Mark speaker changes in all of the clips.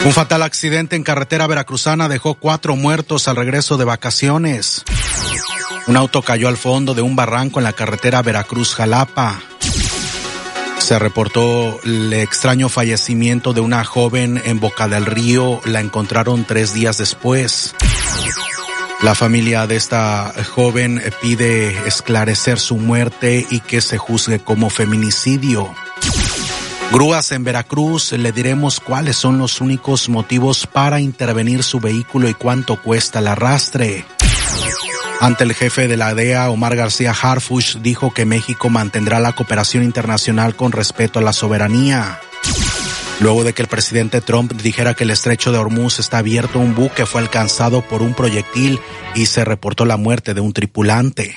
Speaker 1: Un fatal accidente en carretera veracruzana dejó 4 muertos al regreso de vacaciones. Un auto cayó al fondo de un barranco en la carretera Veracruz-Jalapa. Se reportó el extraño fallecimiento de una joven en Boca del Río. La encontraron 3 días después. La familia de esta joven pide esclarecer su muerte y que se juzgue como feminicidio. Grúas en Veracruz, le diremos cuáles son los únicos motivos para intervenir su vehículo y cuánto cuesta el arrastre. Ante el jefe de la DEA, Omar García Harfuch, dijo que México mantendrá la cooperación internacional con respeto a la soberanía. Luego de que el presidente Trump dijera que el estrecho de Hormuz está abierto, un buque fue alcanzado por un proyectil y se reportó la muerte de un tripulante.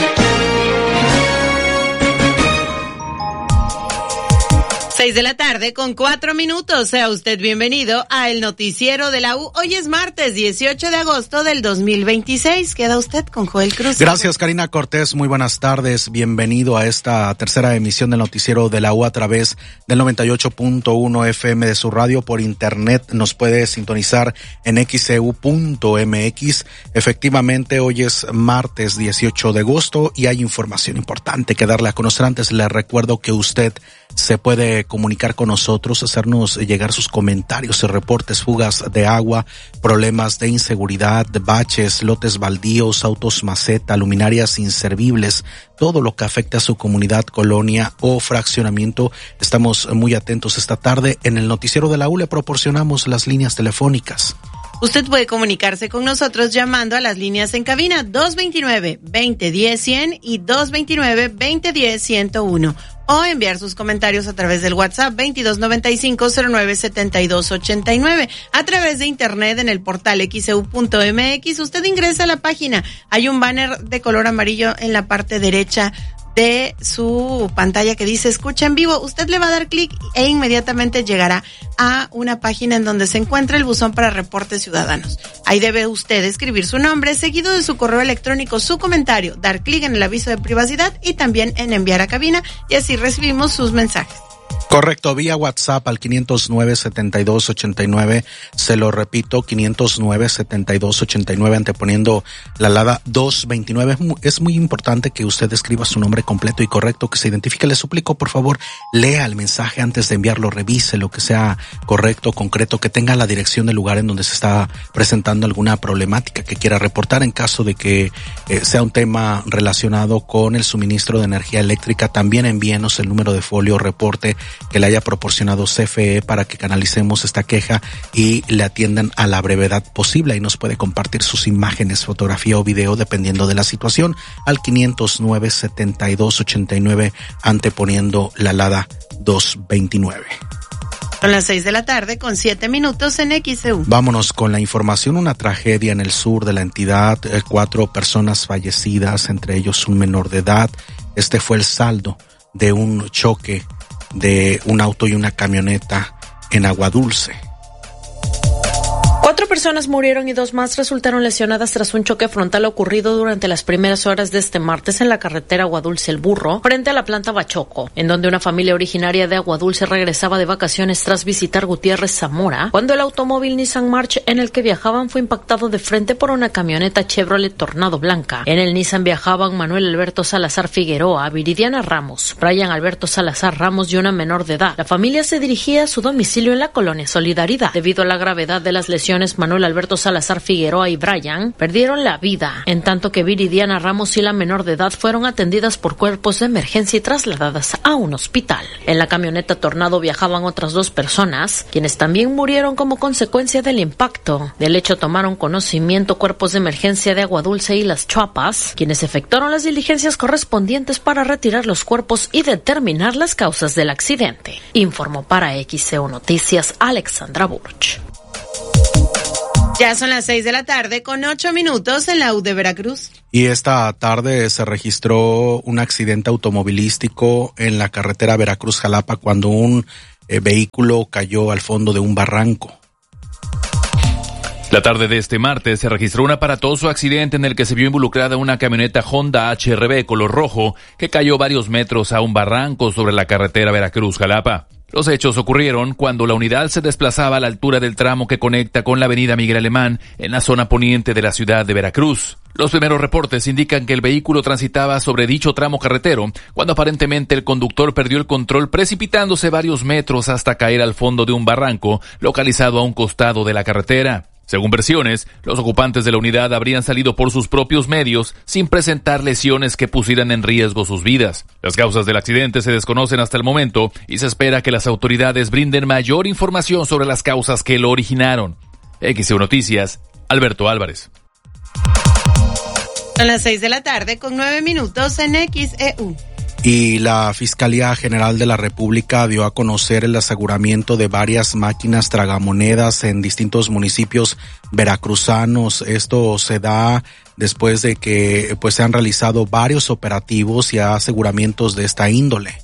Speaker 2: 6 de la tarde con 4 minutos. Sea usted bienvenido a el noticiero de la U. Hoy es martes 18 de agosto del 2026. Queda usted con Joel Cruz.
Speaker 1: Gracias, Karina Cortés. Muy buenas tardes. Bienvenido a esta tercera emisión del noticiero de la U a través del 98.1 FM de su radio. Por internet nos puede sintonizar en xcu.mx. Efectivamente, hoy es martes 18 de agosto y hay información importante que darle a conocer. Antes le recuerdo que usted se puede comunicar con nosotros, hacernos llegar sus comentarios y reportes, fugas de agua, problemas de inseguridad, de baches, lotes baldíos, autos maceta, luminarias inservibles, todo lo que afecta a su comunidad, colonia o fraccionamiento. Estamos muy atentos esta tarde. En el noticiero de la U le proporcionamos las líneas telefónicas.
Speaker 2: Usted puede comunicarse con nosotros llamando a las líneas en cabina 229-2010-100 y 229-2010-101 o enviar sus comentarios a través del WhatsApp 2295-097289. A través de internet en el portal xeu.mx usted ingresa a la página. Hay un banner de color amarillo en la parte derecha de su pantalla que dice escucha en vivo. Usted le va a dar clic e inmediatamente llegará a una página en donde se encuentra el buzón para reportes ciudadanos. Ahí debe usted escribir su nombre, seguido de su correo electrónico, su comentario, dar clic en el aviso de privacidad y también en enviar a cabina, y así recibimos sus mensajes.
Speaker 1: Correcto, vía WhatsApp al 509-7289, se lo repito, 509-7289, anteponiendo la alada 229. Es muy importante que usted escriba su nombre completo y correcto, que se identifique. Le suplico, por favor, lea el mensaje antes de enviarlo, revise lo que sea correcto, concreto, que tenga la dirección del lugar en donde se está presentando alguna problemática que quiera reportar. En caso de que sea un tema relacionado con el suministro de energía eléctrica, también envíenos el número de folio reporte que le haya proporcionado CFE para que canalicemos esta queja y le atiendan a la brevedad posible. Y nos puede compartir sus imágenes, fotografía o video dependiendo de la situación al 509-7289, anteponiendo la alada 229.
Speaker 2: Son las 6 de la tarde con 7 minutos en XEU.
Speaker 1: Vámonos con la información. Una tragedia en el sur de la entidad, 4 personas fallecidas, entre ellos un menor de edad. Este fue el saldo de un choque de un auto y una camioneta en Aguadulce.
Speaker 3: 4 personas murieron y 2 más resultaron lesionadas tras un choque frontal ocurrido durante las primeras horas de este martes en la carretera Aguadulce El Burro, frente a la planta Bachoco, en donde una familia originaria de Aguadulce regresaba de vacaciones tras visitar Gutiérrez, Zamora, cuando el automóvil Nissan March en el que viajaban fue impactado de frente por una camioneta Chevrolet Tornado blanca. En el Nissan viajaban Manuel Alberto Salazar Figueroa, Viridiana Ramos, Brian Alberto Salazar Ramos y una menor de edad. La familia se dirigía a su domicilio en la colonia Solidaridad. Debido a la gravedad de las lesiones, Manuel Alberto Salazar Figueroa y Brian perdieron la vida, en tanto que Viridiana Ramos y la menor de edad fueron atendidas por cuerpos de emergencia y trasladadas a un hospital. En la camioneta Tornado viajaban otras 2 personas, quienes también murieron como consecuencia del impacto. Del hecho tomaron conocimiento cuerpos de emergencia de Aguadulce y Las Chuapas, quienes efectuaron las diligencias correspondientes para retirar los cuerpos y determinar las causas del accidente. Informó para XEU Noticias Alexandra Burch.
Speaker 2: Ya son las 6 de la tarde con 8 minutos en la U de Veracruz.
Speaker 1: Y esta tarde se registró un accidente automovilístico en la carretera Veracruz-Jalapa cuando un vehículo cayó al fondo de un barranco.
Speaker 4: La tarde de este martes se registró un aparatoso accidente en el que se vio involucrada una camioneta Honda HR-V color rojo que cayó varios metros a un barranco sobre la carretera Veracruz-Jalapa. Los hechos ocurrieron cuando la unidad se desplazaba a la altura del tramo que conecta con la avenida Miguel Alemán en la zona poniente de la ciudad de Veracruz. Los primeros reportes indican que el vehículo transitaba sobre dicho tramo carretero cuando aparentemente el conductor perdió el control, precipitándose varios metros hasta caer al fondo de un barranco localizado a un costado de la carretera. Según versiones, los ocupantes de la unidad habrían salido por sus propios medios sin presentar lesiones que pusieran en riesgo sus vidas. Las causas del accidente se desconocen hasta el momento y se espera que las autoridades brinden mayor información sobre las causas que lo originaron. XEU Noticias, Alberto Álvarez.
Speaker 2: Son las 6:09 en XEU.
Speaker 1: Y la Fiscalía General de la República dio a conocer el aseguramiento de varias máquinas tragamonedas en distintos municipios veracruzanos. Esto se da después de que se han realizado varios operativos y aseguramientos de esta índole.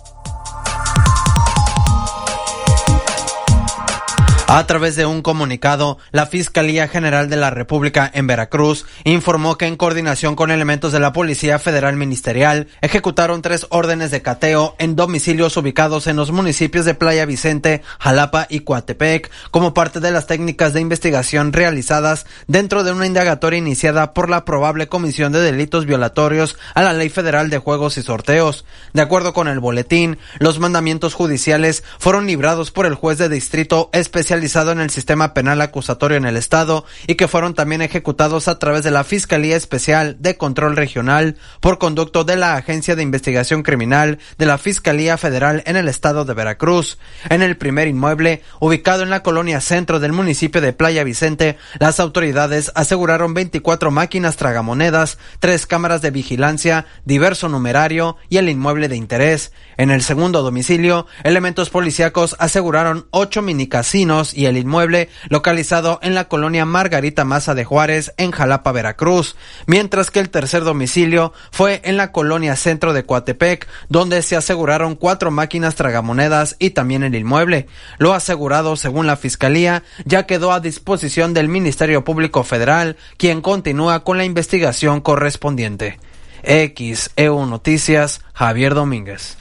Speaker 5: A través de un comunicado, la Fiscalía General de la República en Veracruz informó que en coordinación con elementos de la Policía Federal Ministerial ejecutaron 3 órdenes de cateo en domicilios ubicados en los municipios de Playa Vicente, Jalapa y Coatepec como parte de las técnicas de investigación realizadas dentro de una indagatoria iniciada por la probable comisión de delitos violatorios a la Ley Federal de Juegos y Sorteos. De acuerdo con el boletín, los mandamientos judiciales fueron librados por el juez de distrito especializado en el sistema penal acusatorio en el estado y que fueron también ejecutados a través de la Fiscalía Especial de Control Regional por conducto de la Agencia de Investigación Criminal de la Fiscalía Federal en el estado de Veracruz. En el primer inmueble, ubicado en la colonia centro del municipio de Playa Vicente, las autoridades aseguraron 24 máquinas tragamonedas, 3 cámaras de vigilancia, diverso numerario y el inmueble de interés. En el segundo domicilio, elementos policíacos aseguraron 8 minicasinos y el inmueble localizado en la colonia Margarita Maza de Juárez en Jalapa, Veracruz, mientras que el tercer domicilio fue en la colonia centro de Coatepec, donde se aseguraron 4 máquinas tragamonedas y también el inmueble. Lo asegurado, según la Fiscalía, ya quedó a disposición del Ministerio Público Federal, quien continúa con la investigación correspondiente. XEU Noticias, Javier Domínguez.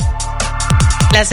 Speaker 2: Las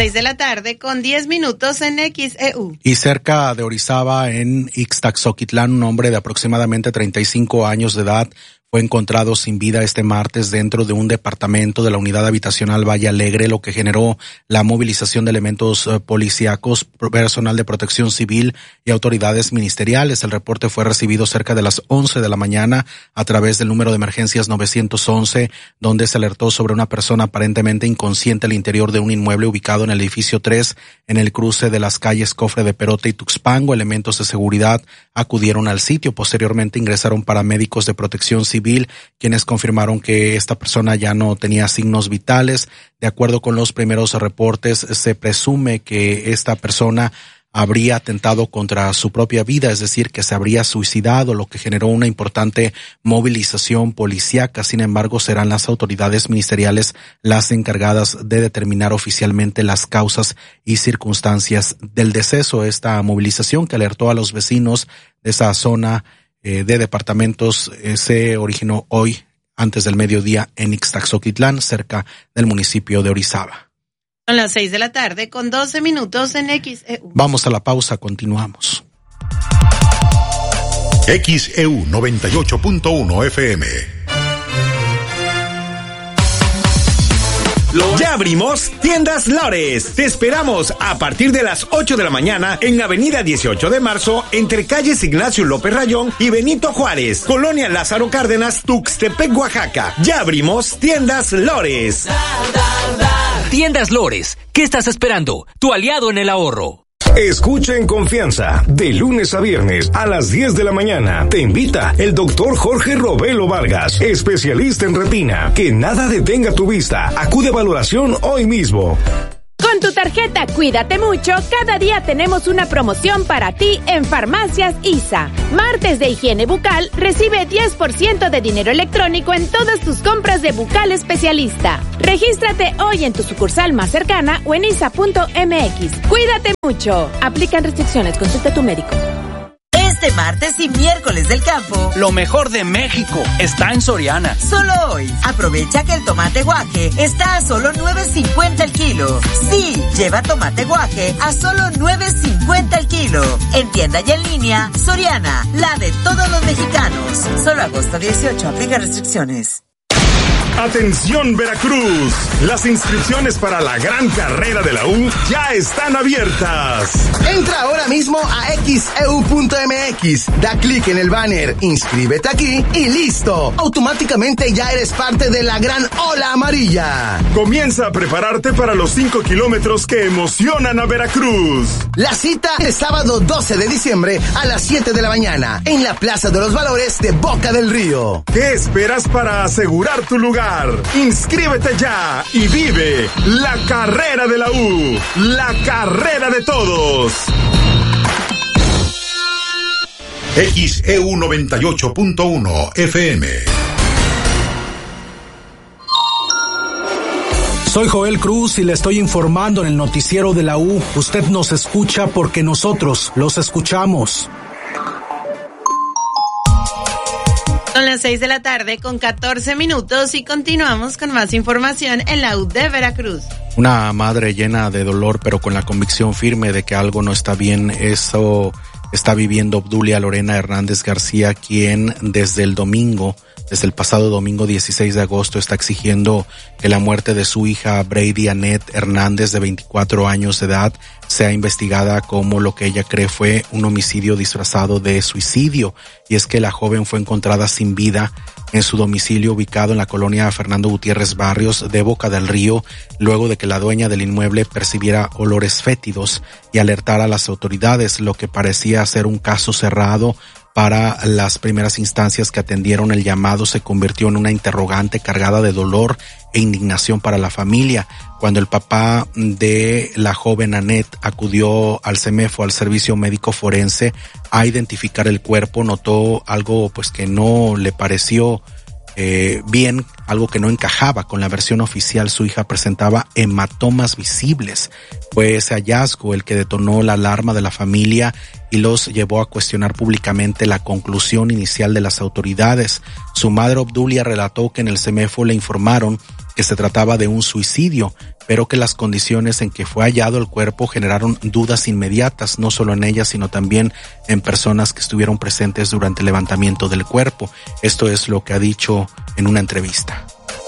Speaker 2: 6:10 en XEU.
Speaker 1: Y cerca de Orizaba, en Ixtaxoquitlán, un hombre de aproximadamente 35 años de edad fue encontrado sin vida este martes dentro de un departamento de la unidad habitacional Valle Alegre, lo que generó la movilización de elementos policíacos, personal de protección civil y autoridades ministeriales. El reporte fue recibido cerca de las 11 de la mañana a través del número de emergencias 911, donde se alertó sobre una persona aparentemente inconsciente al interior de un inmueble ubicado en el edificio 3, en el cruce de las calles Cofre de Perote y Tuxpango. Elementos de seguridad acudieron al sitio. Posteriormente ingresaron paramédicos de protección civil, quienes confirmaron que esta persona ya no tenía signos vitales. De acuerdo con los primeros reportes, se presume que esta persona habría atentado contra su propia vida, es decir, que se habría suicidado, lo que generó una importante movilización policíaca. Sin embargo, serán las autoridades ministeriales las encargadas de determinar oficialmente las causas y circunstancias del deceso. Esta movilización, que alertó a los vecinos de esa zona de departamentos, se originó hoy antes del mediodía en Ixtaxoquitlán, cerca del municipio de Orizaba.
Speaker 2: Son las 6:12 en XEU.
Speaker 1: Vamos a la pausa, continuamos.
Speaker 6: XEU 98.1 FM.
Speaker 7: Ya abrimos Tiendas Lores. Te esperamos a partir de las 8 de la mañana en la avenida 18 de marzo, entre calles Ignacio López Rayón y Benito Juárez, Colonia Lázaro Cárdenas, Tuxtepec, Oaxaca. Ya abrimos Tiendas Lores.
Speaker 8: Tiendas Lores, ¿qué estás esperando? Tu aliado en el ahorro.
Speaker 9: Escucha en confianza, de lunes a viernes a las 10 de la mañana. Te invita el doctor Jorge Robelo Vargas, especialista en retina. Que nada detenga tu vista. Acude a valoración hoy mismo.
Speaker 10: Con tu tarjeta Cuídate Mucho, cada día tenemos una promoción para ti en Farmacias ISA. Martes de higiene bucal, recibe 10% de dinero electrónico en todas tus compras de bucal especialista. Regístrate hoy en tu sucursal más cercana o en isa.mx. Cuídate mucho. Aplican restricciones, consulta a tu médico.
Speaker 11: Este martes y miércoles del campo,
Speaker 12: lo mejor de México está en Soriana.
Speaker 11: Solo hoy, aprovecha que el tomate guaje está a solo $9.50 el kilo. Sí, lleva tomate guaje a solo $9.50 el kilo. En tienda y en línea, Soriana, la de todos los mexicanos. Solo agosto 18, aplica restricciones.
Speaker 9: Atención Veracruz, las inscripciones para la gran carrera de la U ya están abiertas.
Speaker 13: Entra ahora mismo a xeu.mx, da clic en el banner, inscríbete aquí y listo. Automáticamente ya eres parte de la gran ola amarilla.
Speaker 9: Comienza a prepararte para los 5 kilómetros que emocionan a Veracruz.
Speaker 13: La cita es sábado 12 de diciembre a las 7 de la mañana en la Plaza de los Valores de Boca del Río.
Speaker 9: ¿Qué esperas para asegurar tu lugar? Inscríbete ya y vive la carrera de la U, la carrera de todos.
Speaker 6: XEU 98.1 FM.
Speaker 14: Soy Joel Cruz y le estoy informando en el noticiero de la U. Usted nos escucha porque nosotros los escuchamos.
Speaker 2: Son las 6 de la tarde con 14 minutos y continuamos con más información en la U de Veracruz.
Speaker 1: Una madre llena de dolor pero con la convicción firme de que algo no está bien, eso está viviendo Obdulia Lorena Hernández García, quien desde el pasado domingo 16 de agosto está exigiendo que la muerte de su hija Brady Annette Hernández, de 24 años de edad, sea investigada como lo que ella cree fue un homicidio disfrazado de suicidio. Y es que la joven fue encontrada sin vida en su domicilio ubicado en la colonia Fernando Gutiérrez Barrios de Boca del Río, luego de que la dueña del inmueble percibiera olores fétidos y alertara a las autoridades, lo que parecía ser un caso cerrado. Para las primeras instancias que atendieron el llamado se convirtió en una interrogante cargada de dolor e indignación para la familia. Cuando el papá de la joven Annette acudió al CEMEFO, al Servicio Médico Forense, a identificar el cuerpo, notó algo pues que no le pareció bien, algo que no encajaba con la versión oficial. Su hija presentaba hematomas visibles. Fue ese hallazgo el que detonó la alarma de la familia y los llevó a cuestionar públicamente la conclusión inicial de las autoridades. Su madre Obdulia relató que en el CEMEFO le informaron que se trataba de un suicidio, pero que las condiciones en que fue hallado el cuerpo generaron dudas inmediatas, no solo en ella, sino también en personas que estuvieron presentes durante el levantamiento del cuerpo. Esto es lo que ha dicho en una entrevista.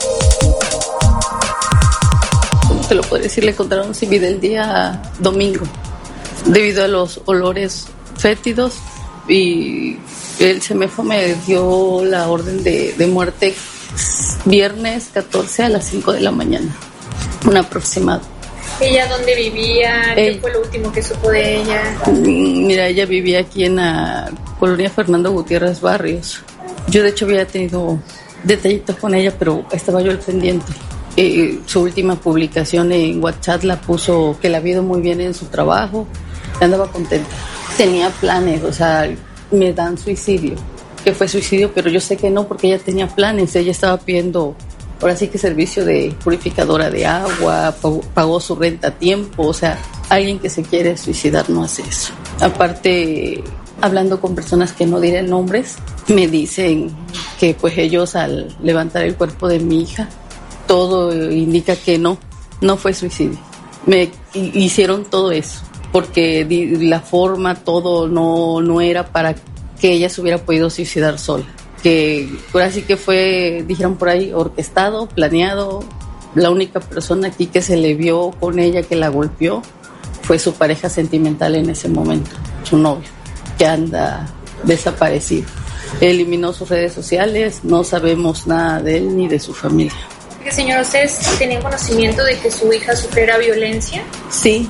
Speaker 15: ¿Cómo te lo puedo decir? Le encontraron sin vida el día domingo, debido a los olores fétidos, y el CEMEFO me dio la orden de muerte viernes 14 a las 5 de la mañana, un aproximado.
Speaker 16: ¿Ella dónde vivía? ¿Qué fue lo último que supo de ella?
Speaker 15: Mira, ella vivía aquí en la colonia Fernando Gutiérrez Barrios. Yo de hecho había tenido detallitos con ella, pero estaba yo al pendiente. Su última publicación en WhatsApp la puso que la había ido muy bien en su trabajo, andaba contenta. Tenía planes, o sea, me dan suicidio, que fue suicidio, pero yo sé que no, porque ella tenía planes. Ella estaba pidiendo, ahora sí que servicio de purificadora de agua, pagó su renta a tiempo. O sea, alguien que se quiere suicidar no hace eso. Aparte, hablando con personas que no diré nombres, me dicen que pues ellos al levantar el cuerpo de mi hija, todo indica que no fue suicidio. Me hicieron todo eso, porque la forma, todo no era para que ella se hubiera podido suicidar sola. Que ahora sí que fue, dijeron por ahí, orquestado, planeado. La única persona aquí que se le vio con ella, que la golpeó, fue su pareja sentimental en ese momento, su novio, que anda desaparecido. Eliminó sus redes sociales, no sabemos nada de él ni de su familia.
Speaker 16: Señora, ¿ustedes tenían conocimiento de que su hija sufriera violencia?
Speaker 15: Sí,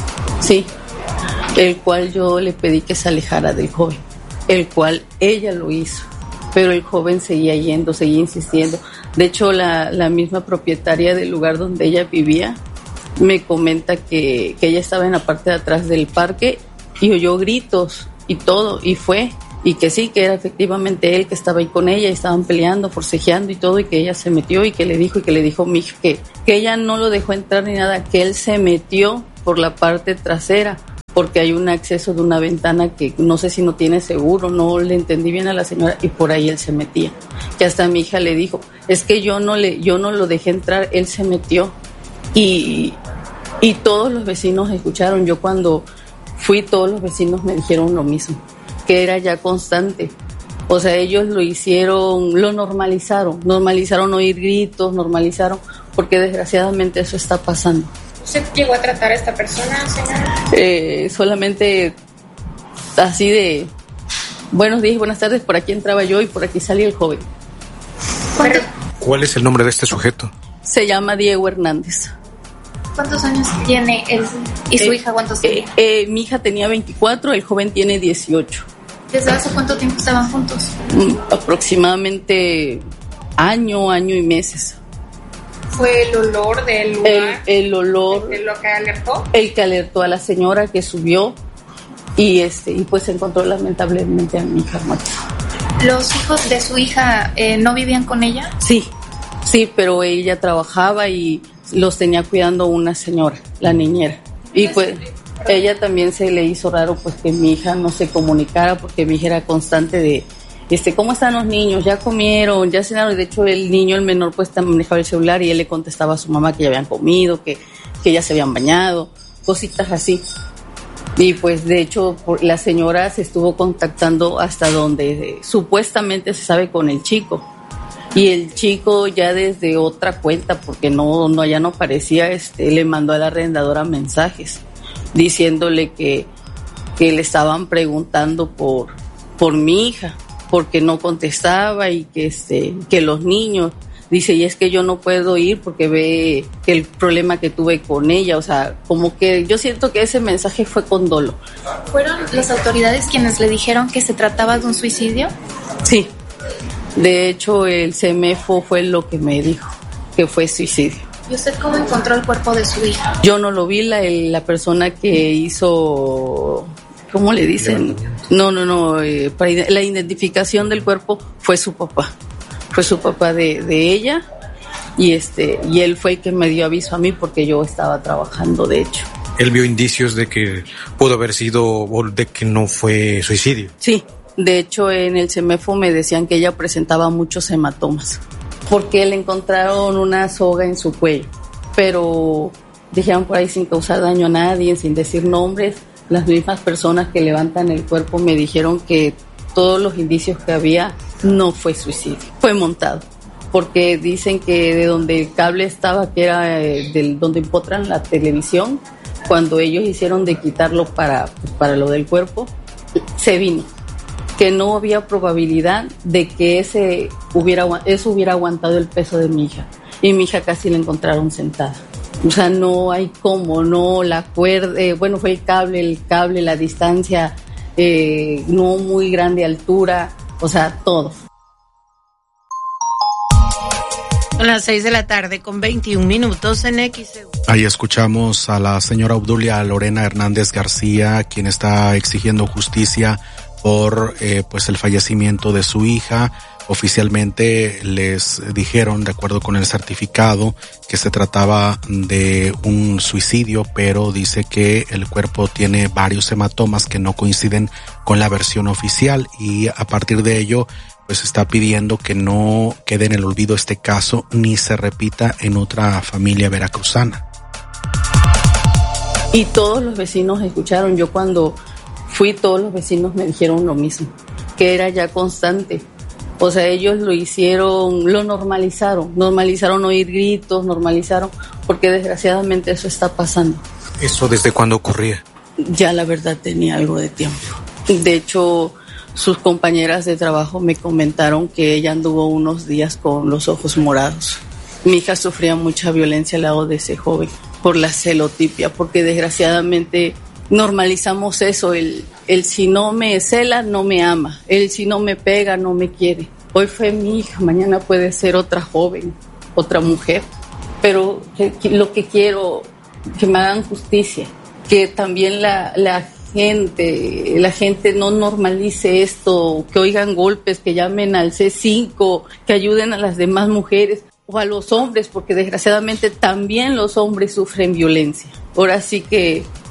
Speaker 15: el cual yo le pedí que se alejara del joven, el cual ella lo hizo, pero el joven seguía yendo, seguía insistiendo. De hecho, la misma propietaria del lugar donde ella vivía me comenta que ella estaba en la parte de atrás del parque y oyó gritos y todo, y fue, y que sí, que era efectivamente él que estaba ahí con ella, y estaban peleando, forcejeando y todo, y que ella se metió y que le dijo mi hija que ella no lo dejó entrar ni nada, que él se metió por la parte trasera, porque hay un acceso de una ventana que no sé si no tiene seguro, no le entendí bien a la señora, y por ahí él se metía. Que hasta mi hija le dijo, es que yo no lo dejé entrar, él se metió. Y todos los vecinos escucharon. Yo cuando fui, todos los vecinos me dijeron lo mismo, que era ya constante. O sea, ellos lo hicieron, lo normalizaron oír gritos, porque desgraciadamente eso está pasando.
Speaker 16: ¿Usted llegó a tratar a esta persona, señora?
Speaker 15: Solamente así de buenos días, buenas tardes, por aquí entraba yo y por aquí salía el joven.
Speaker 17: ¿Cuál es el nombre de este sujeto?
Speaker 15: Se llama Diego Hernández.
Speaker 16: ¿Cuántos años tiene él y su hija? ¿Cuántos tiene?
Speaker 15: Mi hija tenía 24, el joven tiene 18.
Speaker 16: ¿Desde hace cuánto tiempo estaban juntos?
Speaker 15: Aproximadamente año y meses.
Speaker 16: ¿Fue el olor del lugar?
Speaker 15: El olor.
Speaker 16: ¿De lo que alertó?
Speaker 15: El que alertó a la señora que subió y pues se encontró lamentablemente a mi hija muerta.
Speaker 16: ¿Los hijos de su hija no vivían con ella?
Speaker 15: Sí, pero ella trabajaba y los tenía cuidando una señora, la niñera. Y pues ella también se le hizo raro pues que mi hija no se comunicara, porque mi hija era constante de ¿cómo están los niños? ¿Ya comieron? ¿Ya cenaron? Y de hecho el menor pues manejaba el celular y él le contestaba a su mamá que ya habían comido, que ya se habían bañado, cositas así. Y pues de hecho la señora se estuvo contactando hasta donde supuestamente se sabe con el chico. Y el chico ya desde otra cuenta, porque ya no aparecía, le mandó a la arrendadora mensajes diciéndole que le estaban preguntando por mi hija, porque no contestaba y que los niños, dice, y es que yo no puedo ir porque ve que el problema que tuve con ella, o sea, como que yo siento que ese mensaje fue con dolo.
Speaker 16: ¿Fueron las autoridades quienes le dijeron que se trataba de un suicidio?
Speaker 15: Sí, de hecho el CEMEFO fue lo que me dijo, que fue suicidio.
Speaker 16: ¿Y usted cómo encontró el cuerpo de su hija?
Speaker 15: Yo no lo vi, la persona que hizo... ¿Cómo le dicen? No, para la identificación del cuerpo fue su papá. Fue su papá de ella y él fue el que me dio aviso a mí porque yo estaba trabajando, de hecho.
Speaker 17: ¿Él vio indicios de que pudo haber sido o de que no fue suicidio?
Speaker 15: Sí, de hecho en el CEMEFO me decían que ella presentaba muchos hematomas porque le encontraron una soga en su cuello, pero dijeron por ahí sin causar daño a nadie, sin decir nombres. Las mismas personas que levantan el cuerpo me dijeron que todos los indicios que había no fue suicidio, fue montado, porque dicen que de donde el cable estaba, que era donde empotran la televisión, cuando ellos hicieron de quitarlo para lo del cuerpo, se vino, que no había probabilidad de que eso hubiera aguantado el peso de mi hija, y mi hija casi la encontraron sentada. O sea, no hay cómo, no la cuerda, fue el cable, la distancia, no muy grande altura, o sea, todo.
Speaker 2: Son las 6:21 p.m. en XEU.
Speaker 1: Ahí escuchamos a la señora Obdulia Lorena Hernández García, quien está exigiendo justicia por el fallecimiento de su hija. Oficialmente les dijeron, de acuerdo con el certificado, que se trataba de un suicidio, pero dice que el cuerpo tiene varios hematomas que no coinciden con la versión oficial, y a partir de ello pues está pidiendo que no quede en el olvido este caso ni se repita en otra familia veracruzana.
Speaker 15: Y todos los vecinos escucharon. Yo cuando fui, todos los vecinos me dijeron lo mismo, que era ya constante. O sea, ellos lo hicieron, lo normalizaron oír gritos, porque desgraciadamente eso está pasando.
Speaker 17: ¿Eso desde cuándo ocurría?
Speaker 15: Ya la verdad tenía algo de tiempo. De hecho, sus compañeras de trabajo me comentaron que ella anduvo unos días con los ojos morados. Mi hija sufría mucha violencia al lado de ese joven por la celotipia, porque desgraciadamente normalizamos eso, el si no me cela, no me ama, el si no me pega, no me quiere. Hoy fue mi hija, mañana puede ser otra joven, otra mujer, pero lo que quiero, que me hagan justicia, que también la gente no normalice esto, que oigan golpes, que llamen al C5, que ayuden a las demás mujeres o a los hombres, porque desgraciadamente también los hombres sufren violencia. Ahora sí que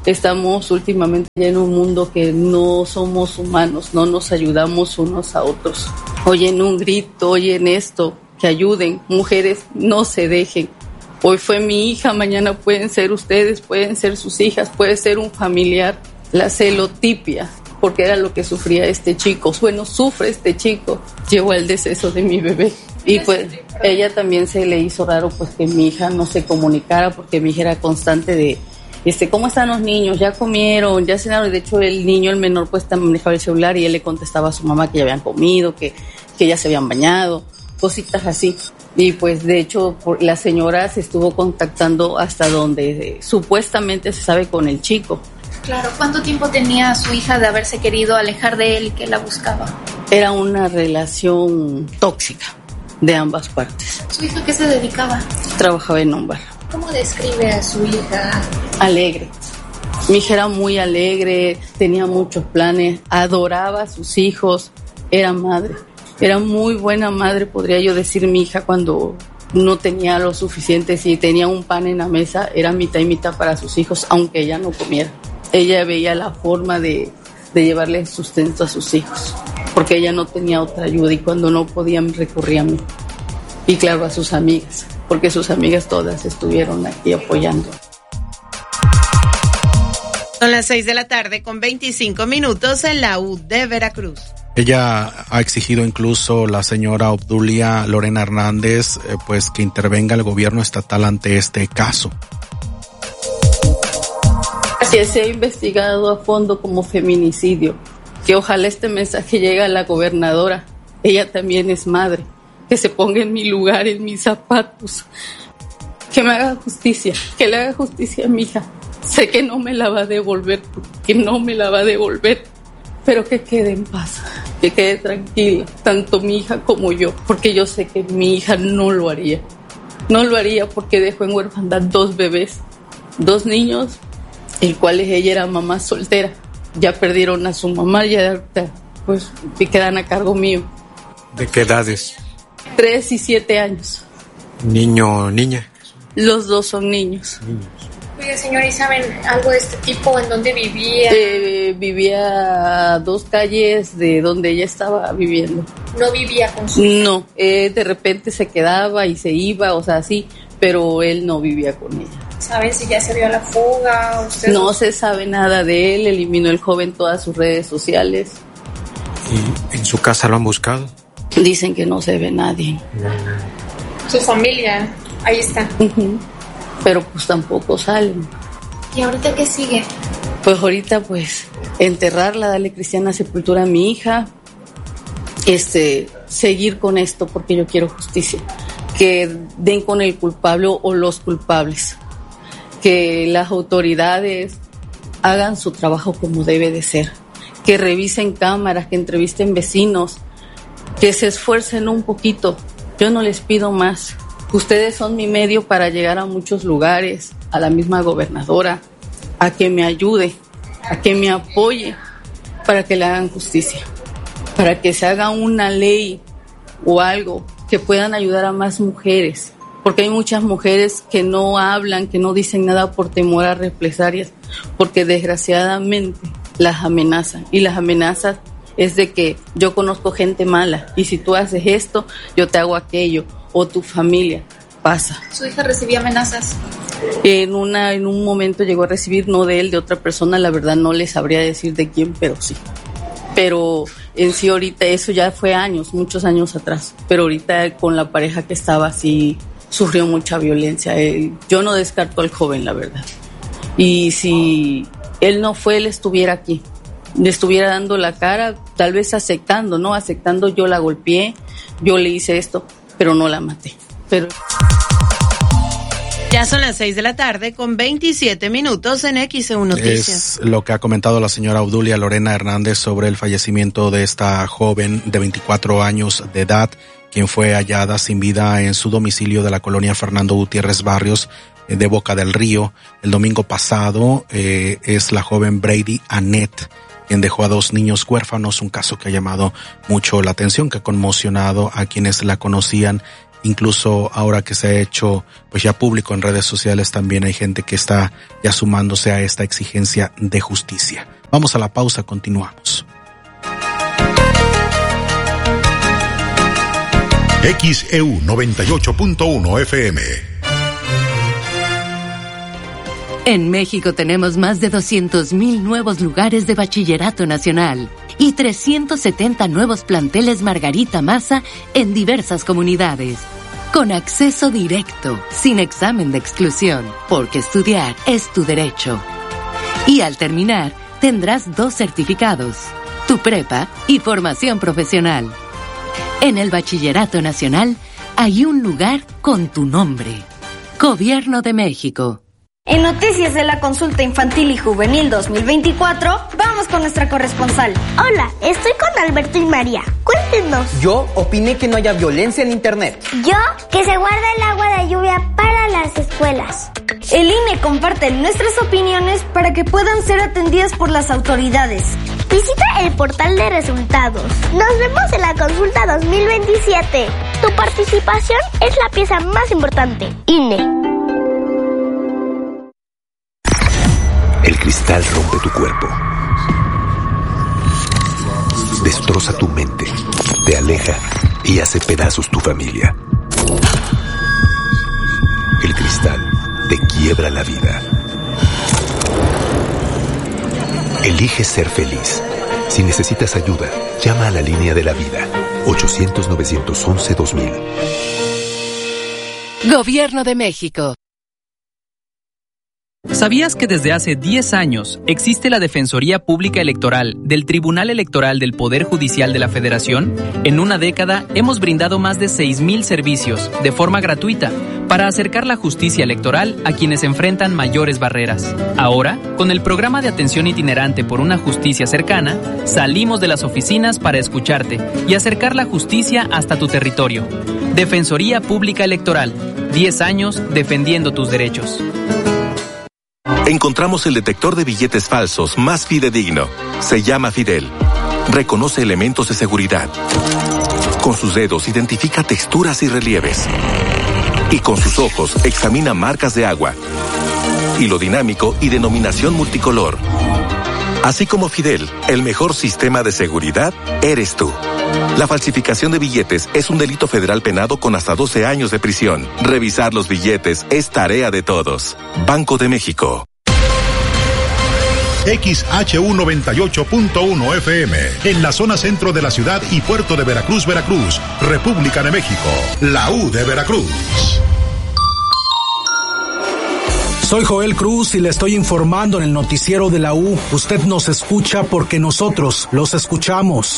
Speaker 15: Estamos últimamente ya en un mundo que no somos humanos, no nos ayudamos unos a otros. Oyen un grito, oyen esto, que ayuden. Mujeres, no se dejen. Hoy fue mi hija, mañana pueden ser ustedes, pueden ser sus hijas, puede ser un familiar. La celotipia, porque era lo que sufría este chico. Bueno, sufre este chico. Llevó al deceso de mi bebé. Y pues ella también se le hizo raro pues que mi hija no se comunicara, porque mi hija era constante de ¿cómo están los niños? ¿Ya comieron? ¿Ya cenaron? De hecho, el niño, el menor, pues manejaba el celular y él le contestaba a su mamá que ya habían comido, que ya se habían bañado, cositas así. Y pues, de hecho, la señora se estuvo contactando hasta donde supuestamente se sabe con el chico.
Speaker 16: Claro, ¿cuánto tiempo tenía su hija de haberse querido alejar de él y que la buscaba?
Speaker 15: Era una relación tóxica de ambas partes.
Speaker 16: ¿Su hija qué se dedicaba?
Speaker 15: Trabajaba en un bar.
Speaker 16: ¿Cómo describe a su hija?
Speaker 15: Alegre. Mi hija era muy alegre, tenía muchos planes, adoraba a sus hijos, era madre. Era muy buena madre, podría yo decir. Mi hija, cuando no tenía lo suficiente, si tenía un pan en la mesa, era mitad y mitad para sus hijos, aunque ella no comiera. Ella veía la forma de llevarle sustento a sus hijos, porque ella no tenía otra ayuda y cuando no podían recurría a mí. Y claro, a sus amigas, porque sus amigas todas estuvieron aquí apoyando.
Speaker 2: Son las 6:00 con 25 minutos en la U de Veracruz.
Speaker 1: Ella ha exigido incluso, la señora Obdulia Lorena Hernández, pues que intervenga el gobierno estatal ante este caso.
Speaker 15: Que se ha investigado a fondo como feminicidio, que ojalá este mensaje llegue a la gobernadora. Ella también es madre, que se ponga en mi lugar, en mis zapatos, que me haga justicia, que le haga justicia a mi hija. Sé que no me la va a devolver, pero que quede en paz, que quede tranquila, tanto mi hija como yo, porque yo sé que mi hija no lo haría porque dejó en huerfandad 2 bebés, 2 niños, el cual ella era mamá soltera, ya perdieron a su mamá, ya pues quedan a cargo mío.
Speaker 17: ¿De qué edades?
Speaker 15: 3 y 7 años.
Speaker 17: ¿Niño o niña?
Speaker 15: Los 2 son niños.
Speaker 16: Oiga, señora, ¿y saben algo de este tipo? ¿En dónde vivía?
Speaker 15: Vivía a 2 calles de donde ella estaba viviendo.
Speaker 16: ¿No vivía con su hija?
Speaker 15: No, de repente se quedaba y se iba, o sea, sí, pero él no vivía con ella.
Speaker 16: ¿Saben si ya se dio a la fuga?
Speaker 15: No se sabe nada de él, eliminó el joven todas sus redes sociales.
Speaker 17: ¿Y en su casa lo han buscado?
Speaker 15: Dicen que no se ve nadie.
Speaker 16: Su familia, ahí está.
Speaker 15: Pero pues tampoco salen.
Speaker 16: ¿Y ahorita qué sigue?
Speaker 15: Pues ahorita pues enterrarla, darle cristiana sepultura a mi hija, seguir con esto porque yo quiero justicia, que den con el culpable o los culpables, que las autoridades hagan su trabajo como debe de ser, que revisen cámaras, que entrevisten vecinos, que se esfuercen un poquito. Yo no les pido más. Ustedes son mi medio para llegar a muchos lugares, a la misma gobernadora, a que me ayude, a que me apoye para que le hagan justicia, para que se haga una ley o algo que puedan ayudar a más mujeres, porque hay muchas mujeres que no hablan, que no dicen nada por temor a represalias, porque desgraciadamente las amenazan, y las amenazas es de que yo conozco gente mala y si tú haces esto, yo te hago aquello, o tu familia pasa.
Speaker 16: ¿Su hija recibía amenazas?
Speaker 15: En un momento llegó a recibir, no de él, de otra persona, la verdad no les sabría decir de quién, pero sí. Pero en sí ahorita eso ya fue años, muchos años atrás, pero ahorita con la pareja que estaba sí sufrió mucha violencia. Yo no descarto al joven, la verdad. Y si él no fue, él estuviera aquí, le estuviera dando la cara, tal vez aceptando, yo la golpeé, yo le hice esto, pero no la maté. Pero
Speaker 2: ya son las 6:00 con 27 minutos en XEU Noticias.
Speaker 1: Es lo que ha comentado la señora Obdulia Lorena Hernández sobre el fallecimiento de esta joven de 24 años de edad, quien fue hallada sin vida en su domicilio de la colonia Fernando Gutiérrez Barrios de Boca del Río. El domingo pasado es la joven Brady Annette, quien dejó a 2 niños huérfanos, un caso que ha llamado mucho la atención, que ha conmocionado a quienes la conocían incluso ahora que se ha hecho pues ya público en redes sociales, también hay gente que está ya sumándose a esta exigencia de justicia. Vamos a la pausa, continuamos.
Speaker 6: XEU 98.1 FM.
Speaker 18: En México tenemos más de 200,000 nuevos lugares de bachillerato nacional y 370 nuevos planteles Margarita Maza en diversas comunidades. Con acceso directo, sin examen de exclusión, porque estudiar es tu derecho. Y al terminar, tendrás 2 certificados, tu prepa y formación profesional. En el Bachillerato Nacional hay un lugar con tu nombre. Gobierno de México.
Speaker 19: En Noticias de la Consulta Infantil y Juvenil 2024, vamos con nuestra corresponsal.
Speaker 20: Hola, estoy con Alberto y María. Cuéntenos.
Speaker 21: Yo opiné que no haya violencia en Internet.
Speaker 20: Yo, que se guarda el agua de lluvia para las escuelas.
Speaker 19: El INE comparte nuestras opiniones para que puedan ser atendidas por las autoridades.
Speaker 20: Visita el portal de resultados. Nos vemos en la Consulta 2027. Tu participación es la pieza más importante. INE.
Speaker 22: El cristal rompe tu cuerpo, destroza tu mente, te aleja y hace pedazos tu familia. El cristal te quiebra la vida. Elige ser feliz. Si necesitas ayuda, llama a la línea de la vida, 800-911-2000.
Speaker 18: Gobierno de México.
Speaker 23: ¿Sabías que desde hace 10 años existe la Defensoría Pública Electoral del Tribunal Electoral del Poder Judicial de la Federación? En una década hemos brindado más de 6,000 servicios de forma gratuita para acercar la justicia electoral a quienes enfrentan mayores barreras. Ahora, con el programa de atención itinerante por una justicia cercana, salimos de las oficinas para escucharte y acercar la justicia hasta tu territorio. Defensoría Pública Electoral, 10 años defendiendo tus derechos.
Speaker 24: Encontramos el detector de billetes falsos más fidedigno. Se llama Fidel. Reconoce elementos de seguridad. Con sus dedos identifica texturas y relieves. Y con sus ojos examina marcas de agua. Hilo dinámico y denominación multicolor. Así como Fidel, el mejor sistema de seguridad eres tú. La falsificación de billetes es un delito federal penado con hasta 12 años de prisión. Revisar los billetes es tarea de todos. Banco de México.
Speaker 6: XHU 98.1 FM, en la zona centro de la ciudad y puerto de Veracruz, Veracruz, República de México, la U de Veracruz.
Speaker 14: Soy Joel Cruz y le estoy informando en el noticiero de la U. Usted nos escucha porque nosotros los escuchamos.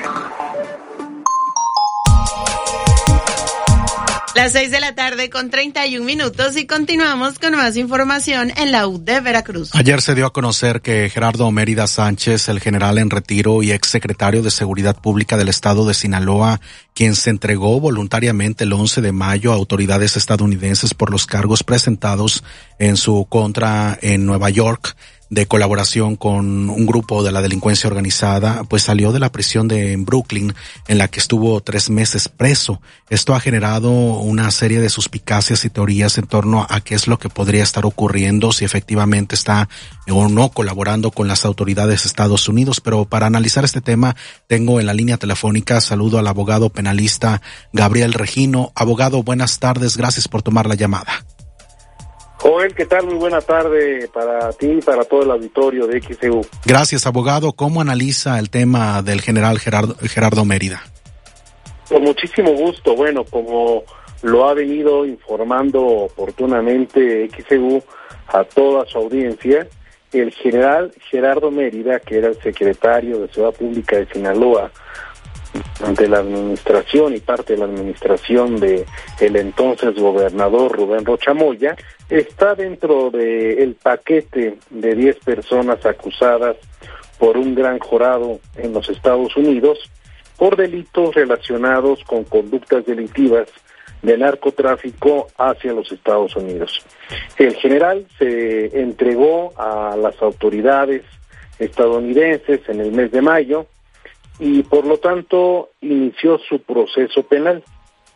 Speaker 2: Las 6:31 p.m. y continuamos con más información en la U de Veracruz.
Speaker 1: Ayer se dio a conocer que Gerardo Mérida Sánchez, el general en retiro y exsecretario de Seguridad Pública del Estado de Sinaloa, quien se entregó voluntariamente el 11 de mayo a autoridades estadounidenses por los cargos presentados en su contra en Nueva York, de colaboración con un grupo de la delincuencia organizada, pues salió de la prisión de Brooklyn, en la que estuvo 3 meses preso. Esto ha generado una serie de suspicacias y teorías en torno a qué es lo que podría estar ocurriendo, si efectivamente está o no colaborando con las autoridades de Estados Unidos. Pero para analizar este tema, tengo en la línea telefónica, saludo al abogado penalista Gabriel Regino. Abogado, buenas tardes, gracias por tomar la llamada.
Speaker 25: Joel, ¿qué tal? Muy buena tarde para ti y para todo el auditorio de XEU.
Speaker 1: Gracias, abogado. ¿Cómo analiza el tema del general Gerardo Mérida?
Speaker 25: Con muchísimo gusto. Bueno, como lo ha venido informando oportunamente XEU a toda su audiencia, el general Gerardo Mérida, que era el secretario de Seguridad Pública de Sinaloa, ante la administración y parte de la administración de el entonces gobernador Rubén Rocha Moya, está dentro del paquete de 10 personas acusadas por un gran jurado en los Estados Unidos por delitos relacionados con conductas delictivas de narcotráfico hacia los Estados Unidos. El general se entregó a las autoridades estadounidenses en el mes de mayo y por lo tanto inició su proceso penal.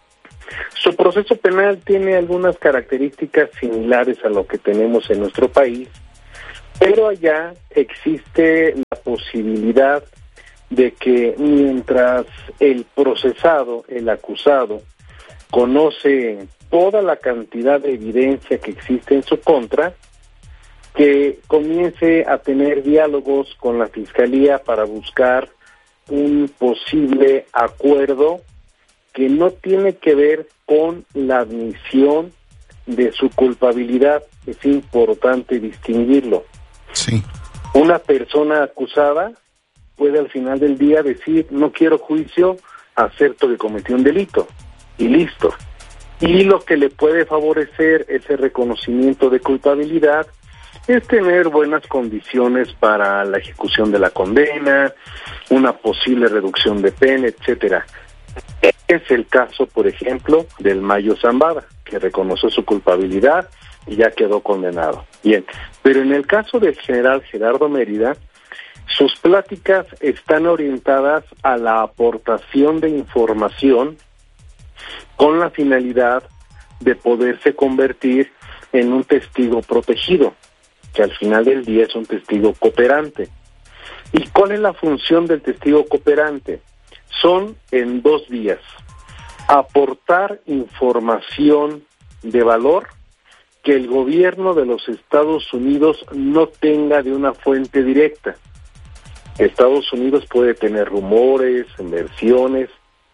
Speaker 25: Su proceso penal tiene algunas características similares a lo que tenemos en nuestro país, pero allá existe la posibilidad de que mientras el procesado, el acusado, conoce toda la cantidad de evidencia que existe en su contra, que comience a tener diálogos con la Fiscalía para buscar un posible acuerdo que no tiene que ver con la admisión de su culpabilidad. Es importante distinguirlo.
Speaker 1: Sí.
Speaker 25: Una persona acusada puede al final del día decir, no quiero juicio, acepto que cometí un delito, y listo. Y lo que le puede favorecer ese reconocimiento de culpabilidad es tener buenas condiciones para la ejecución de la condena, una posible reducción de pena, etcétera. Es el caso, por ejemplo, del Mayo Zambada, que reconoció su culpabilidad y ya quedó condenado. Bien, pero en el caso del general Gerardo Mérida, sus pláticas están orientadas a la aportación de información con la finalidad de poderse convertir en un testigo protegido, que al final del día es un testigo cooperante. ¿Y cuál es la función del testigo cooperante? Son en dos vías: aportar información de valor que el gobierno de los Estados Unidos no tenga de una fuente directa. Estados Unidos puede tener rumores, versiones,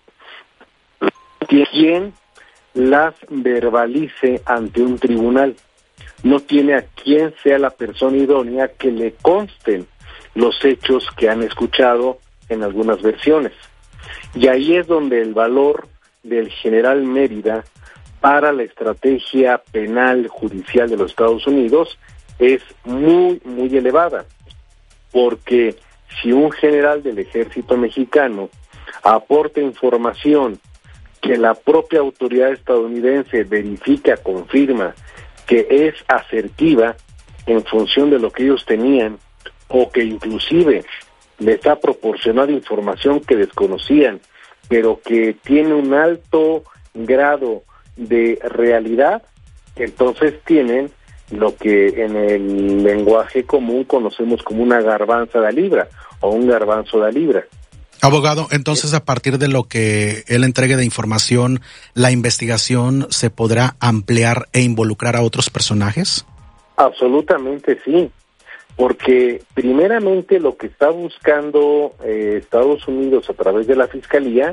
Speaker 25: quien las verbalice ante un tribunal. No tiene a quien sea la persona idónea que le consten los hechos que han escuchado en algunas versiones. Y ahí es donde el valor del general Mérida para la estrategia penal judicial de los Estados Unidos es muy, muy elevada, porque si un general del ejército mexicano aporta información que la propia autoridad estadounidense verifica, confirma que es asertiva en función de lo que ellos tenían, o que inclusive les ha proporcionado información que desconocían, pero que tiene un alto grado de realidad, entonces tienen lo que en el lenguaje común conocemos como una garbanza de libra o un garbanzo de libra.
Speaker 1: Abogado, entonces a partir de lo que él entregue de información, ¿la investigación se podrá ampliar e involucrar a otros personajes?
Speaker 25: Absolutamente sí, porque primeramente lo que está buscando Estados Unidos a través de la Fiscalía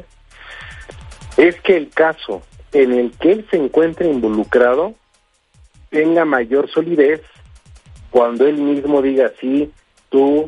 Speaker 25: es que el caso en el que él se encuentre involucrado tenga mayor solidez cuando él mismo diga sí, tú,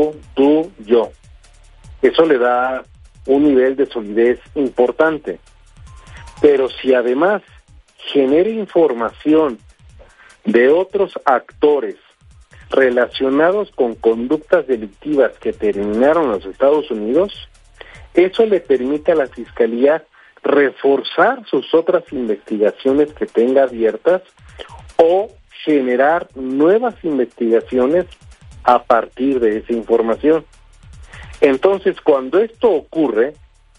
Speaker 25: yo. Eso le da un nivel de solidez importante. Pero si además genera información de otros actores relacionados con conductas delictivas que terminaron en los Estados Unidos, eso le permite a la Fiscalía reforzar sus otras investigaciones que tenga abiertas o generar nuevas investigaciones a partir de esa información. Entonces, cuando esto ocurre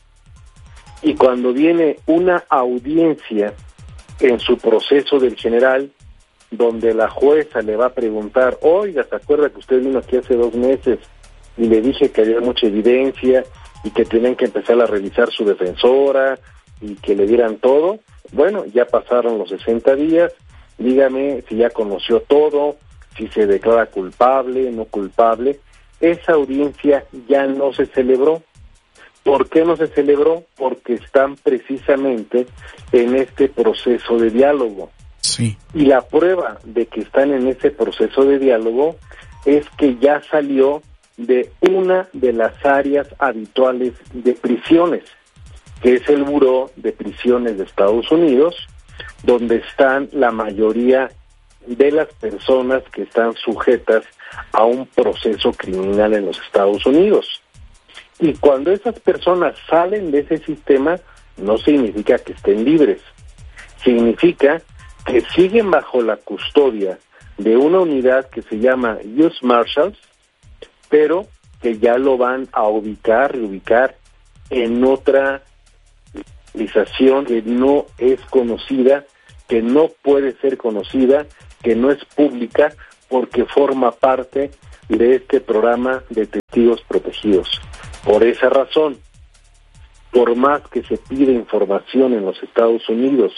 Speaker 25: y cuando viene una audiencia en su proceso del general, donde la jueza le va a preguntar, oiga, ¿se acuerda que usted vino aquí hace 2 meses y le dije que había mucha evidencia y que tenían que empezar a revisar su defensora y que le dieran todo? Bueno, ya pasaron los 60 días, dígame si ya conoció todo, si se declara culpable, no culpable. Esa audiencia ya no se celebró. ¿Por qué no se celebró? Porque están precisamente en este proceso de diálogo.
Speaker 1: Sí.
Speaker 25: Y la prueba de que están en ese proceso de diálogo es que ya salió de una de las áreas habituales de prisiones, que es el Buró de Prisiones de Estados Unidos, donde están la mayoría de las personas que están sujetas a un proceso criminal en los Estados Unidos. Y cuando esas personas salen de ese sistema, no significa que estén libres, significa que siguen bajo la custodia de una unidad que se llama U.S. Marshals, pero que ya lo van a reubicar en otra localización que no es conocida, que no puede ser conocida, que no es pública, porque forma parte de este programa de testigos protegidos. Por esa razón, por más que se pide información en los Estados Unidos,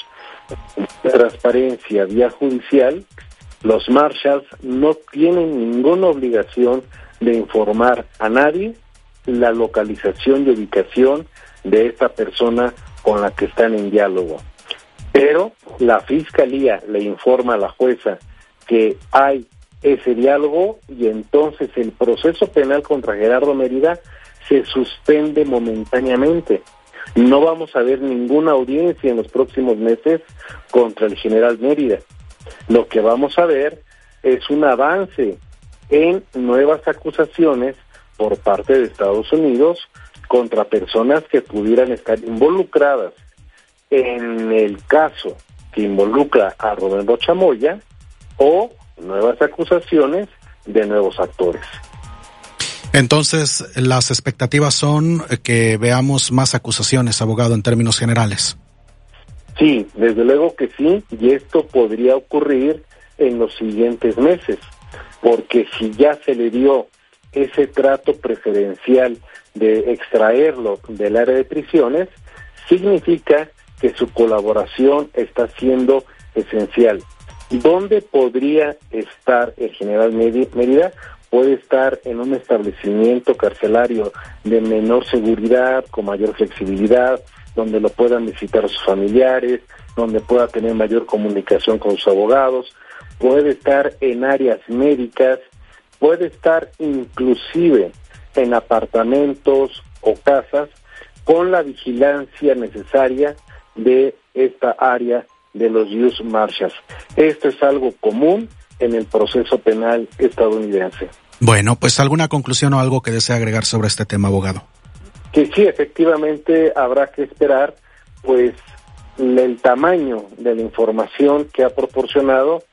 Speaker 25: transparencia vía judicial, los Marshals no tienen ninguna obligación de informar a nadie la localización y ubicación de esta persona con la que están en diálogo. Pero la Fiscalía le informa a la jueza que hay ese diálogo y entonces el proceso penal contra Gerardo Mérida se suspende momentáneamente. No vamos a ver ninguna audiencia en los próximos meses contra el general Mérida. Lo que vamos a ver es un avance en nuevas acusaciones por parte de Estados Unidos contra personas que pudieran estar involucradas en el caso que involucra a Rubén Rocha Moya o nuevas acusaciones de nuevos actores.
Speaker 1: Entonces, las expectativas son que veamos más acusaciones, abogado, en términos generales.
Speaker 25: Sí, desde luego que sí, y esto podría ocurrir en los siguientes meses, porque si ya se le dio ese trato preferencial de extraerlo del área de prisiones, significa que su colaboración está siendo esencial. ¿Dónde podría estar el general Mérida? Puede estar en un establecimiento carcelario de menor seguridad, con mayor flexibilidad, donde lo puedan visitar sus familiares, donde pueda tener mayor comunicación con sus abogados, puede estar en áreas médicas, puede estar inclusive en apartamentos o casas con la vigilancia necesaria de esta área de los U.S. Marshals. Esto es algo común en el proceso penal estadounidense.
Speaker 1: Bueno, pues ¿alguna conclusión o algo que desea agregar sobre este tema, abogado?
Speaker 25: Que sí, efectivamente habrá que esperar, pues, el tamaño de la información que ha proporcionado.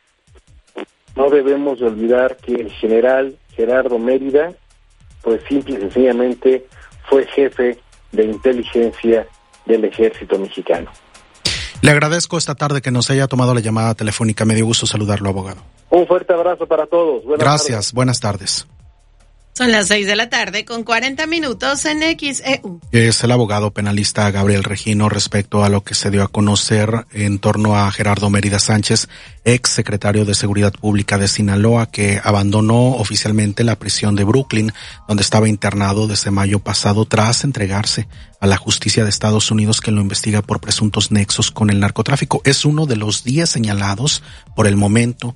Speaker 25: No debemos de olvidar que el general Gerardo Mérida, pues simple y sencillamente fue jefe de inteligencia del ejército mexicano.
Speaker 1: Le agradezco esta tarde que nos haya tomado la llamada telefónica. Me dio gusto saludarlo, abogado.
Speaker 25: Un fuerte abrazo para todos.
Speaker 1: Gracias, buenas tardes.
Speaker 2: Son las 6:40 en XEU.
Speaker 1: Es el abogado penalista Gabriel Regino respecto a lo que se dio a conocer en torno a Gerardo Mérida Sánchez, ex secretario de Seguridad Pública de Sinaloa, que abandonó oficialmente la prisión de Brooklyn, donde estaba internado desde mayo pasado tras entregarse a la justicia de Estados Unidos, que lo investiga por presuntos nexos con el narcotráfico. Es uno de los 10 señalados por el momento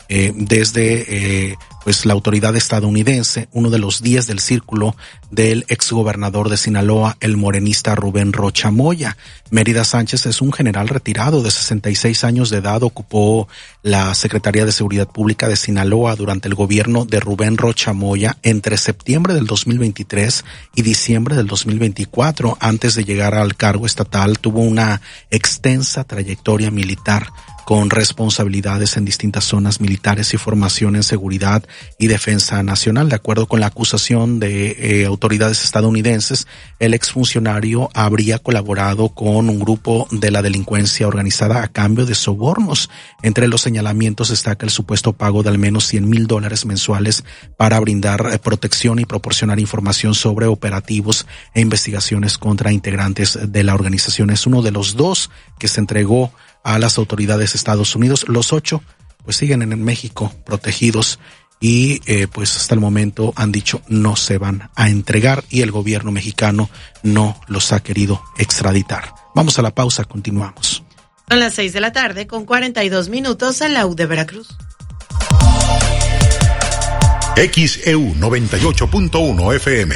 Speaker 1: desde pues la autoridad estadounidense, uno de los 10 del círculo del exgobernador de Sinaloa, el morenista Rubén Rocha Moya. Mérida Sánchez es un general retirado de 66 años de edad, ocupó la Secretaría de Seguridad Pública de Sinaloa durante el gobierno de Rubén Rocha Moya entre septiembre del 2023 y diciembre del 2024. Antes de llegar al cargo estatal, tuvo una extensa trayectoria militar con responsabilidades en distintas zonas militares y formación en seguridad y defensa nacional. De acuerdo con la acusación de autoridades estadounidenses, el exfuncionario habría colaborado con un grupo de la delincuencia organizada a cambio de sobornos. Entre los señalamientos destaca el supuesto pago de al menos $100,000 mensuales para brindar protección y proporcionar información sobre operativos e investigaciones contra integrantes de la organización. Es uno de los 2 que se entregó a las autoridades de Estados Unidos. Los 8 pues siguen en México protegidos y pues hasta el momento han dicho no se van a entregar y el gobierno mexicano no los ha querido extraditar. Vamos a la pausa, continuamos.
Speaker 2: Son las 6:42 en la U de Veracruz.
Speaker 6: XEU 98.1 FM.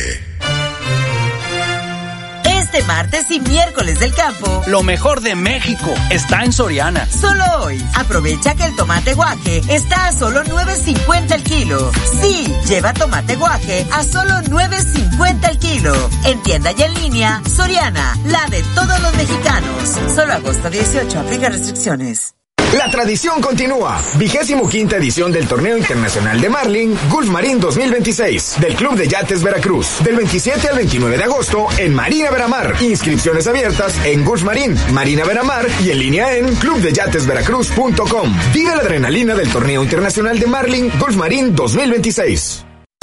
Speaker 11: Este martes y miércoles del campo,
Speaker 12: lo mejor de México está en Soriana.
Speaker 11: Solo hoy, aprovecha que el tomate guaje está a solo $9.50 el kilo. Sí, lleva tomate guaje a solo $9.50 el kilo. En tienda y en línea, Soriana, la de todos los mexicanos. Solo agosto 18, aplica restricciones.
Speaker 3: La tradición continúa. 25ª edición del Torneo Internacional de Marlin Gulf Marine 2026 del Club de Yates Veracruz. Del 27 al 29 de agosto en Marina Veramar. Inscripciones abiertas en Gulf Marine, Marina Veramar y en línea en clubdeyatesveracruz.com. Vive la adrenalina del Torneo Internacional de Marlin Gulf Marine 2026.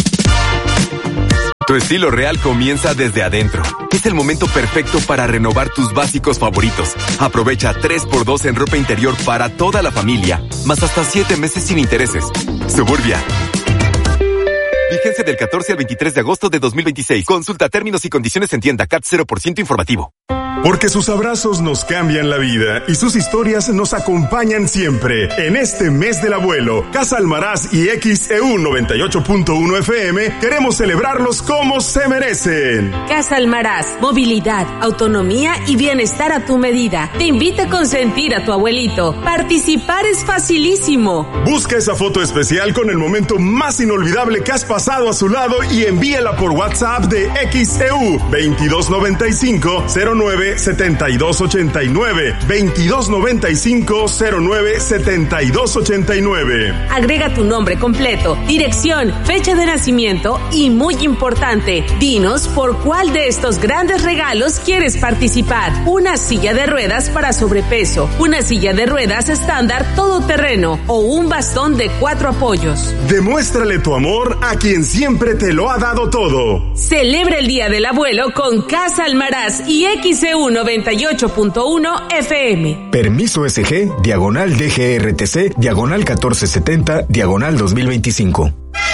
Speaker 4: Tu estilo real comienza desde adentro. Es el momento perfecto para renovar tus básicos favoritos. Aprovecha 3x2 en ropa interior para toda la familia, más hasta 7 meses sin intereses. Suburbia. Vigencia del 14 al 23 de agosto de 2026. Consulta términos y condiciones en tienda CAT 0% informativo.
Speaker 5: Porque sus abrazos nos cambian la vida y sus historias nos acompañan siempre. En este mes del abuelo, Casa Almaraz y XEU 98.1 FM queremos celebrarlos como se merecen.
Speaker 7: Casa Almaraz, movilidad, autonomía y bienestar a tu medida. Te invita a consentir a tu abuelito. Participar es facilísimo.
Speaker 5: Busca esa foto especial con el momento más inolvidable que has pasado a su lado y envíala por WhatsApp de XEU 2295 09 7289 2295 09 7289.
Speaker 7: Agrega tu nombre completo, dirección, fecha de nacimiento y, muy importante, dinos por cuál de estos grandes regalos quieres participar. Una silla de ruedas para sobrepeso, una silla de ruedas estándar todoterreno o un bastón de 4 apoyos.
Speaker 5: Demuéstrale tu amor a quien siempre te lo ha dado todo.
Speaker 7: Celebra el Día del Abuelo con Casa Almaraz y XEU 98.1 FM.
Speaker 3: Permiso SG, diagonal DGRTC, diagonal 1470, diagonal 2025.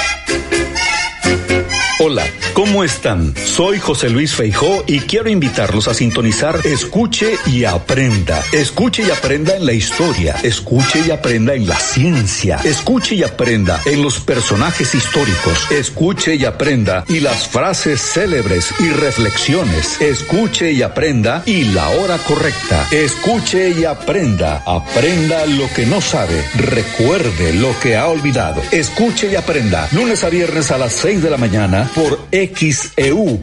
Speaker 8: Hola, ¿cómo están? Soy José Luis Feijó y quiero invitarlos a sintonizar Escuche y Aprenda. Escuche y aprenda en la historia, escuche y aprenda en la ciencia, escuche y aprenda en los personajes históricos, escuche y aprenda y las frases célebres y reflexiones, escuche y aprenda y la hora correcta, escuche y aprenda, aprenda lo que no sabe, recuerde lo que ha olvidado, escuche y aprenda, lunes a viernes a las 6 de la mañana, por XEU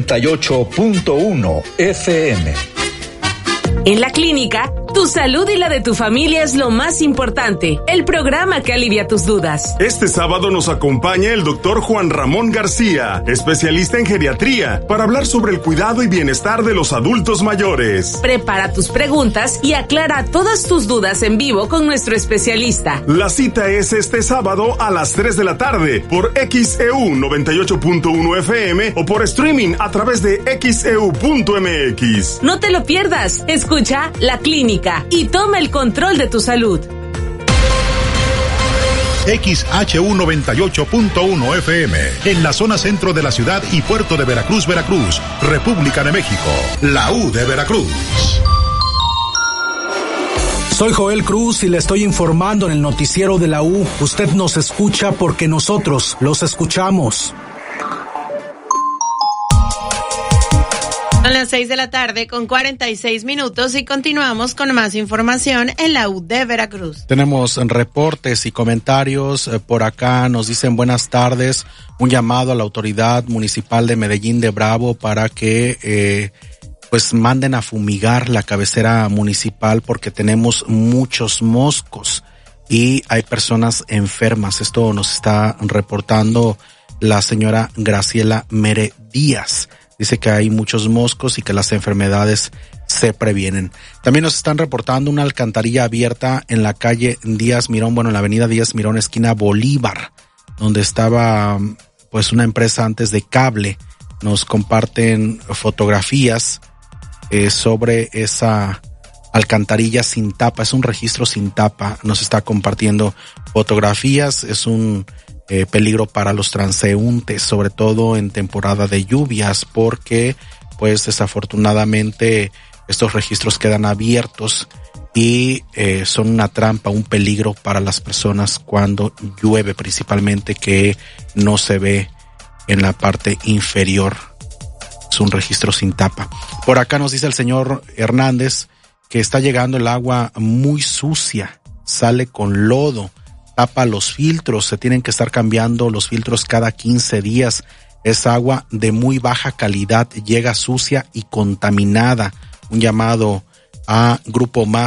Speaker 8: 98.1 FM.
Speaker 7: En la clínica, tu salud y la de tu familia es lo más importante. El programa que alivia tus dudas.
Speaker 5: Este sábado nos acompaña el doctor Juan Ramón García, especialista en geriatría, para hablar sobre el cuidado y bienestar de los adultos mayores.
Speaker 7: Prepara tus preguntas y aclara todas tus dudas en vivo con nuestro especialista.
Speaker 5: La cita es este sábado a las 3 de la tarde por XEU 98.1 FM o por streaming a través de XEU.mx.
Speaker 7: No te lo pierdas. Escucha La Clínica y toma el control de tu salud.
Speaker 6: XHU 98.1 FM, en la zona centro de la ciudad y puerto de Veracruz, Veracruz, República de México, la U de Veracruz.
Speaker 14: Soy Joel Cruz y le estoy informando en el noticiero de la U. Usted nos escucha porque nosotros los escuchamos.
Speaker 2: Son las 6 de la tarde con 46 minutos y continuamos con más información en la U de Veracruz.
Speaker 1: Tenemos reportes y comentarios. Por acá nos dicen buenas tardes. Un llamado a la autoridad municipal de Medellín de Bravo para que pues manden a fumigar la cabecera municipal porque tenemos muchos moscos y hay personas enfermas. Esto nos está reportando la señora Graciela Mere Díaz. Dice que hay muchos moscos y que las enfermedades se previenen. También nos están reportando una alcantarilla abierta en la calle Díaz Mirón, en la avenida Díaz Mirón, esquina Bolívar, donde estaba pues una empresa antes de cable. Nos comparten fotografías sobre esa alcantarilla sin tapa. Es un registro sin tapa. Nos está compartiendo fotografías. Es un peligro para los transeúntes, sobre todo en temporada de lluvias, porque pues desafortunadamente estos registros quedan abiertos y son una trampa, un peligro para las personas cuando llueve, principalmente que no se ve en la parte inferior. Es un registro sin tapa. Por acá nos dice el señor Hernández que está llegando el agua muy sucia, sale con lodo, tapa los filtros, se tienen que estar cambiando los filtros cada 15 días. Es agua de muy baja calidad, llega sucia y contaminada. Un llamado a Grupo Más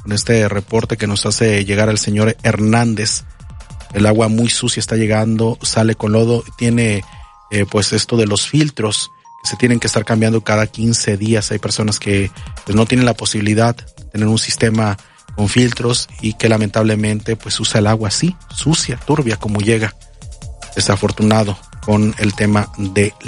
Speaker 1: con este reporte que nos hace llegar el señor Hernández. El agua muy sucia está llegando, sale con lodo, tiene pues esto de los filtros que se tienen que estar cambiando cada 15 días. Hay personas que pues no tienen la posibilidad de tener un sistema con filtros y que lamentablemente pues usa el agua así, sucia, turbia como llega. Desafortunado con el tema de